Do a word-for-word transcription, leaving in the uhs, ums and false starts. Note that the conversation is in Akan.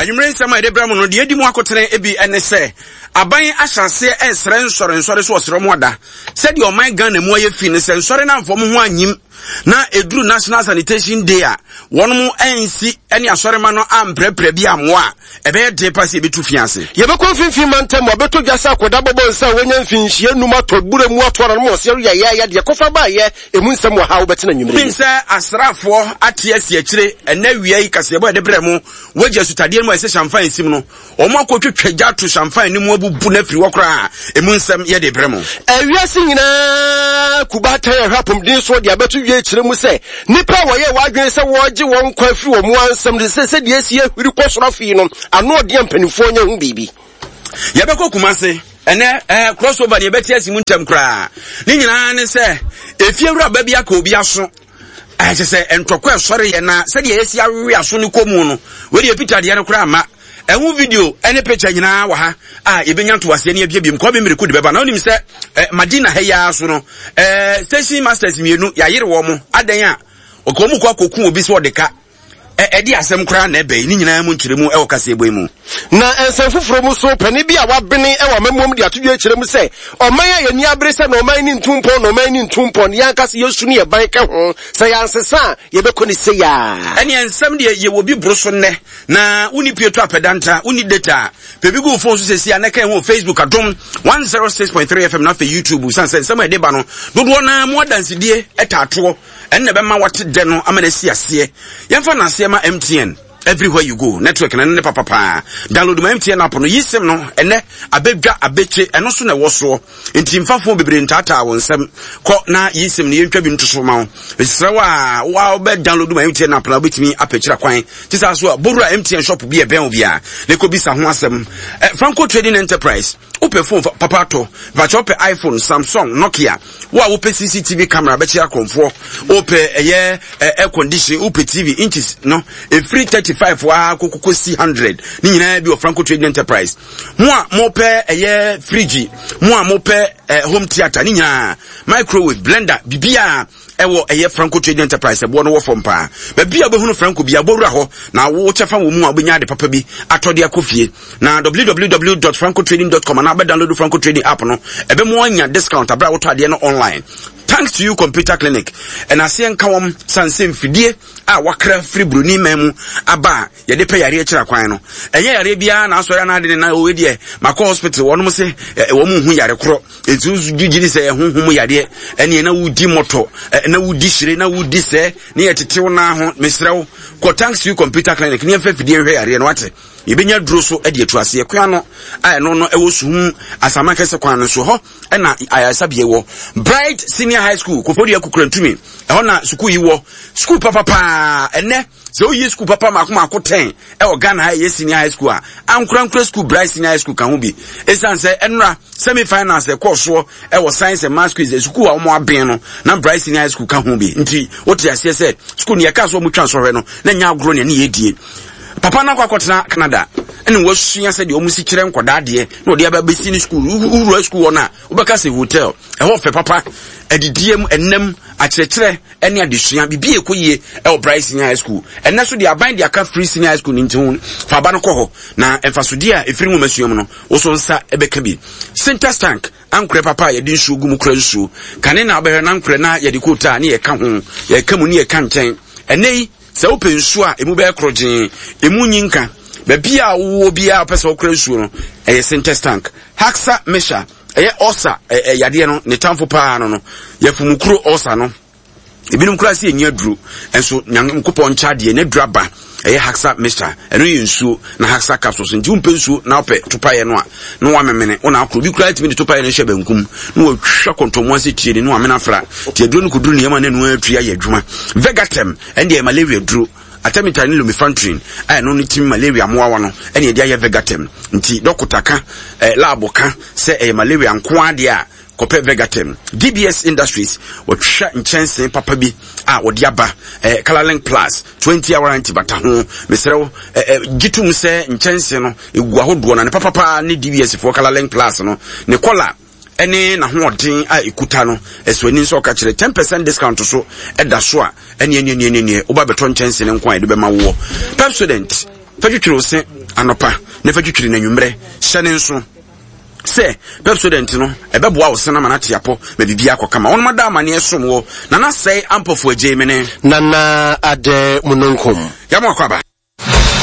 Anyumre nsema edebra mu no de edi mu akotene ebi ene se aban ahyase esre nsore nsore so osre mu ada se de oman Ghana mu aye fi ne se nsore na mfom ho anyim na edru National Sanitation Day a wonmu ensi ene asore ma no amprepre bi amoa ebe de pass ebi tu fiance ye be konfinfin mantem obeto dwasa akoda bobo nsa wonya mfinhie numa tobure mu atoro no mo se ya ya ya de kofa ba ye emu nsem wa ha wo betena nwumre nse asrafo ate asi akire ena wiai kase ebo edebra mu wagye sutade mu ese champagne sim no omo akotwetwa gyato champagne ni mu abubu na firi wokra emu nsem ye de bremo awiase nyina kubata ya hapum din so de abeto wie kire mu se nipa woye wadwen se woje won kwa firi wo mu ansem de se se de asi ahuri kosoro fi no ano de ampanifo nya hu bibi ye be kokumase ene eh crossover de beti asi mu ntem kra ni nyina ne se efie wura ba bia ka obi aso eh se entokwa sori ye na se de asi awe aso ni komu no we de Peter de ne kra ma ehu video ene picture nyina wa ha ah ebenya nto wase ne abia biem ko be miriku de beba na onim se eh, Madina heya aso no eh station masters mienu ya yire wo mo adan a okomu kwa koku obi so de ka e edi asem kra na ebe ni nyina mu nkiremu e wokase ebo mu na ensan fufuro mu so pani bi a wabene e wa mamom de atodwe kyeremu se oman ya ni abrese na oman ni ntumpo na oman ni ntumpo ne yankase yesu ne ban ka ho se yansesa ye bekɔ ne se ya ene ensem de ye wobi broso ne na uni pieto apedanta uni data pebi go phone so sesi anaka ho Facebook adom one oh six point three F M na fe YouTube sanse ensem e de ba no dodo na mo dansidie etato enne be ma wate de no amana si ase yemfa na ase ma M T N everywhere you go network na ne papa pa download my M T N app no yisem no ene abedwa abeche eno so na woso enti mfafo bebre ntata wonsem ko na yisem ne yentwa bi ntoso ma wo esra wa wa be download my M T N app na betimi apechira kwan tisa so borura M T N shop bi e ben obi a ne ko bisa ho asem Franco Trading Enterprise upe phone papa to va chope iPhone Samsung Nokia wa upe C C T V camera bechira konfo upe eye air condition upe T V inches no e free thirty-five wa kokoko C one hundred ni nyina bi o Franco Trading Enterprise mo a mo pe eye fridge mo a mo pe home theater ni nyina microwave blender bibia ewo eye Franco Trading Enterprise ebo no wo fompa ba bia behunu Franco bia borura ho na wo chefa wo mu abenya de papa bi atode akofie na w w w dot franco trading dot com na ba download Franco Trading app no ebe mo anya discount abra wo to ade no online thanks to you computer clinic and asien kawom sansem fidie a wakra free bruni memu aba ye de pe yare e kira kwan no enye yare bia na asori na ade na o die mako hospital wono se wo mu hu yare kro etu gigiri se hu hu mu yare ene na wudi moto na wudi shire na wudi se ne yetetew na ho mesrew ko thanks to you computer clinic ne fa fidie hwe yare no wate yebenya duro so e de atuase ye kwa no ai no no e wo suhu asama kese kwan no so ho e na ayasa bie wo Bright Senior High School ko fodi akukrantumi e ho na school yi wo school papa pa ene so yi school papa makoma akoten e wo Ghana High Senior High School a ankrankra school Bright Senior High School kan ho bi esan se enra semi finals e course so e wo science and math quiz school a mo aben no na Bright Senior High School kan ho bi nti wote ase se school ne ka so mo twa so hwe no na nya agro ne ne yedie papa na kwa kotena Canada ene wasua se de omusi kire nkoda de na odi aba besi ni school uru school na obeka se hotel e ho fe papa adidiem ennem akyekere ene adesua bibie koyie e o Bright Senior High School enne so de aban de aka Free Senior High School ninti hu fa aba no kɔ na emfasodi a efiri mu masuam no wo so nsa ebeka bi center tank ankure papa ye din nsuo gumu kura nsuo kane na abehwe na ankure na ye de kota na ye ka ho ye ka mu ni ye ka nkyɛn ene se open nsuo a emu be krogin emu nyinka ba bia wo bia pese okra nsuo no eye center tank Haxa Mesha eye osa yade no ne tamfo pa no no ye fumukuro osa no ebinum kura se enyi aduru enso nyankopɔ ncha de ne draba eye Haxa Mesha eno ye nsuo na Haxa capsules nti umpe nsuo na opɛ topaye no a no wa memene ona akro bi kura timi de topaye no hye bankum no wa hwa kontomo ase tie no amena fra tie duro no kuduru ne yama ne no atua ye adwuma Vegatem ende malaria duro atamita ni lumefantrine ay no ni tim malaria moawa no ene dia ye Vegatem nti dokota ka eh, labo ka se eh, malaria nko ade a kope Vegatem D B S Industries wotwa nchense papa bi a wodi aba eh, Colorlink Plus twenty hour antibata ho mesrew eh, eh, gitum se nchense no egu ahodo na ne papa pa ne D B S for Colorlink Plus no ne kola ene na ho odin a ekuta no eswani nso ka kire ten percent discount so eda so a ene ene ene ene oba beto nchense ne nko a de be ma wo Pepsodent Fajutro se anopa ne fa twitwiri na nwumre hyene nso se Pepsodent no ebeboa wo sena mana tiapo ma bibia akokama won mada amane som wo na na sei ampofo agye mene nana ade munonkom ya mo akwaba